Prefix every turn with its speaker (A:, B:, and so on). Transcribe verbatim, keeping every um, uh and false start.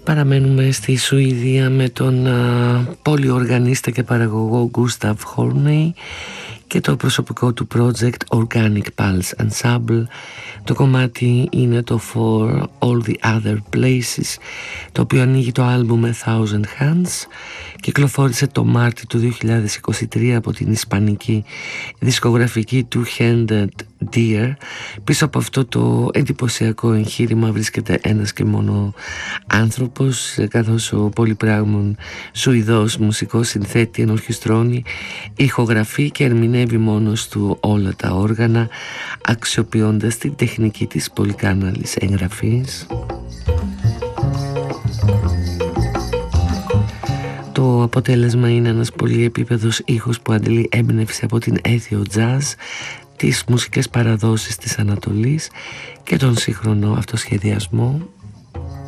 A: παραμένουμε στη Σουηδία με τον α, πολυοργανίστα και παραγωγό Gustav Horney και το προσωπικό του project Organic Pulse Ensemble. Το κομμάτι είναι το For All the Other Places, το οποίο ανοίγει το άλμπουμ A Thousand Hands. Κυκλοφόρησε το Μάρτιο του δύο χιλιάδες είκοσι τρία από την ισπανική δισκογραφική του Handed Deer. Πίσω από αυτό το εντυπωσιακό εγχείρημα βρίσκεται ένας και μόνο άνθρωπος, καθώς ο πολυπράγμων Σουηδός μουσικός συνθέτει, ενορχιστρώνει, ηχογραφεί και ερμηνεύει μόνος του όλα τα όργανα, αξιοποιώντας την τεχνική της πολυκάναλης εγγραφής. Το αποτέλεσμα είναι ένας πολυεπίπεδος ήχος που αντλεί έμπνευση από την έθιο jazz, τις μουσικές παραδόσεις της Ανατολής και τον σύγχρονο αυτοσχεδιασμό.